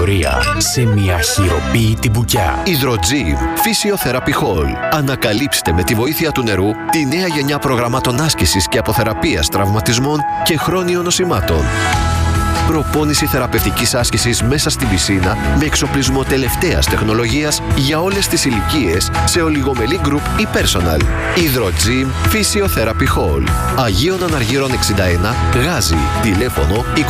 ιστορία σε μια χειροποίητη μπουκιά. Hydrogym Physiotherapy Hall. Ανακαλύψτε με τη βοήθεια του νερού τη νέα γενιά προγραμμάτων άσκησης και αποθεραπείας τραυματισμών και χρόνιων νοσημάτων. Προπόνηση θεραπευτικής άσκησης μέσα στην πισίνα με εξοπλισμό τελευταίας τεχνολογίας για όλες τις ηλικίες σε ολιγομελή group ή personal. Hydrogym Physiotherapy Hall. Αγίων Αναργύρων 61, Γάζι. Τηλέφωνο 2810 82 16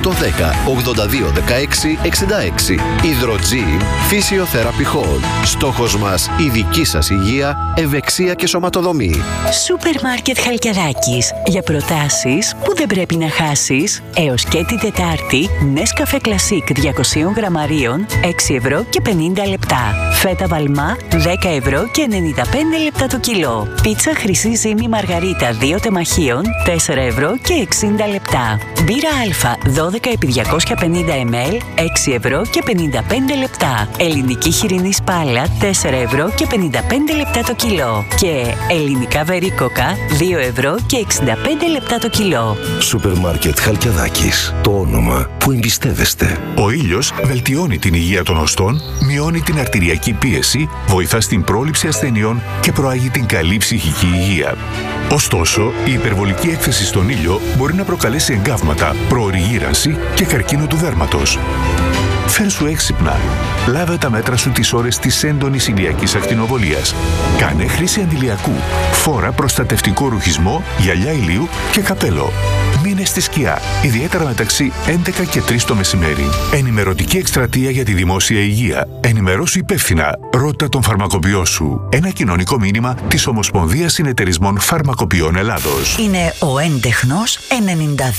66. Hydrogym Physiotherapy Hall. Στόχος μας η δική σας υγεία, ευεξία και σωματοδομή. Σούπερ Μάρκετ Χαλκιαδάκης. Για προτάσεις που δεν πρέπει να χάσεις, έως και την Τετάρτη, Nescafé Classic 200 γραμμαρίων, 6 ευρώ και 50 λεπτά. Φέτα Βαλμά, 10 ευρώ και 95 λεπτά το κιλό. Πίτσα Χρυσή Ζύμη Μαργαρίτα 2 τεμαχίων, 4 ευρώ και 60 λεπτά. Μπύρα Α 12 επί 250 ml, 6 ευρώ και 55 λεπτά. Ελληνική χοιρινή σπάλα, 4 ευρώ και 55 λεπτά το κιλό. Και ελληνικά βερίκοκα, 2 ευρώ και 65 λεπτά το κιλό. Σούπερ Μάρκετ Χαλκιαδάκης. Το όνομα που εμπιστεύεστε. Ο ήλιος βελτιώνει την υγεία των οστών, μειώνει την αρτηριακή πίεση, βοηθά στην πρόληψη ασθενειών και προάγει την καλή ψυχική υγεία. Ωστόσο, η υπερβολική έκθεση στον ήλιο μπορεί να προκαλέσει εγκάβματα, προωρή γύρανση και καρκίνο του δέρματος. Φέρσου έξυπνα. Λάβε τα μέτρα σου τις ώρες της έντονης ηλιακής ακτινοβολίας. Κάνε χρήση αντιλιακού. Φόρα προστατευτικό ρουχισμό, γυαλιά ηλίου και καπέλο. Μείνε στη σκιά, ιδιαίτερα μεταξύ 11 και 3 το μεσημέρι. Ενημερωτική εκστρατεία για τη δημόσια υγεία. Ενημερώσου υπεύθυνα. Ρώτα τον φαρμακοποιό σου. Ένα κοινωνικό μήνυμα της Ομοσπονδίας Συνεταιρισμών Φαρμακοποιών Ελλάδος. Είναι ο έντεχνος 92.